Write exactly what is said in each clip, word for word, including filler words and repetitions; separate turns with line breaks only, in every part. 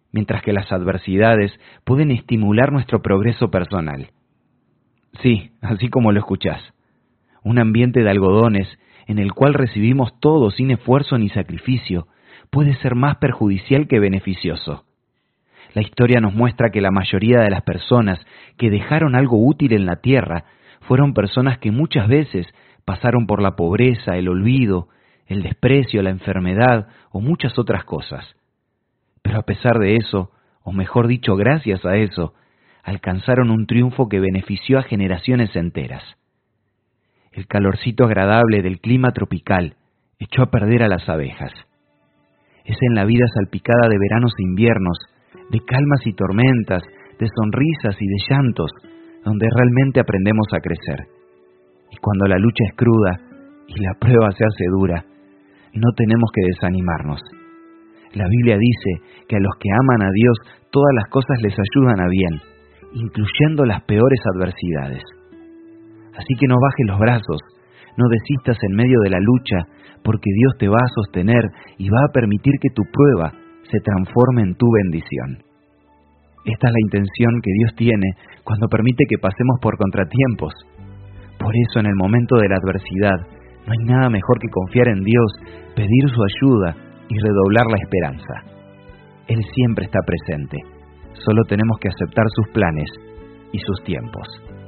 mientras que las adversidades pueden estimular nuestro progreso personal. Sí, así como lo escuchás. Un ambiente de algodones en el cual recibimos todo sin esfuerzo ni sacrificio puede ser más perjudicial que beneficioso. La historia nos muestra que la mayoría de las personas que dejaron algo útil en la tierra fueron personas que muchas veces pasaron por la pobreza, el olvido, el desprecio, la enfermedad o muchas otras cosas. Pero a pesar de eso, o mejor dicho, gracias a eso, alcanzaron un triunfo que benefició a generaciones enteras. El calorcito agradable del clima tropical echó a perder a las abejas. Es en la vida salpicada de veranos e inviernos, de calmas y tormentas, de sonrisas y de llantos, donde realmente aprendemos a crecer. Y cuando la lucha es cruda y la prueba se hace dura, no tenemos que desanimarnos. La Biblia dice que a los que aman a Dios todas las cosas les ayudan a bien, incluyendo las peores adversidades. Así que no bajes los brazos, no desistas en medio de la lucha, porque Dios te va a sostener y va a permitir que tu prueba se transforme en tu bendición. Esta es la intención que Dios tiene cuando permite que pasemos por contratiempos. Por eso en el momento de la adversidad no hay nada mejor que confiar en Dios, pedir su ayuda y redoblar la esperanza. Él siempre está presente, solo tenemos que aceptar sus planes y sus tiempos.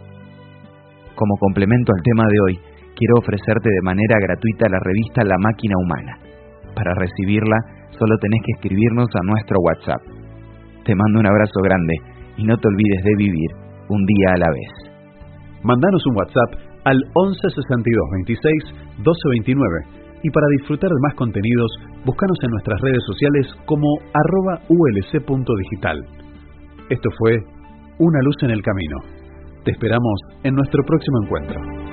Como complemento al tema de hoy, quiero ofrecerte de manera gratuita la revista La Máquina Humana. Para recibirla, solo tenés que escribirnos a nuestro WhatsApp. Te mando un abrazo grande y no te olvides de vivir un día a la vez.
Mandanos un WhatsApp al once sesenta y dos veintiséis doce veintinueve y para disfrutar de más contenidos, búscanos en nuestras redes sociales como arroba ulc.digital. Esto fue Una Luz en el Camino. Te esperamos en nuestro próximo encuentro.